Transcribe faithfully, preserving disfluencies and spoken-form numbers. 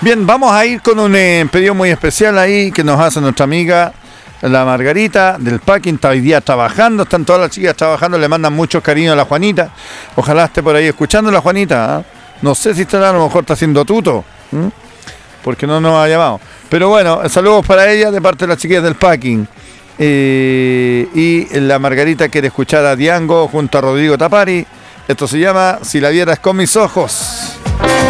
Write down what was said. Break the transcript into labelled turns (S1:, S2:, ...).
S1: Bien, vamos a ir con un eh, pedido muy especial ahí que nos hace nuestra amiga la Margarita del Packing. Está hoy día trabajando, están todas las chicas trabajando, le mandan mucho cariño a la Juanita. Ojalá esté por ahí escuchando la Juanita, ¿eh? No sé si está, a lo mejor está haciendo tuto, ¿eh? Porque no nos ha llamado. Pero bueno, saludos para ella de parte de las chiquillas del Packing. Eh, y la Margarita quiere escuchar a Diango junto a Rodrigo Tapari. Esto se llama Si la vieras con mis ojos.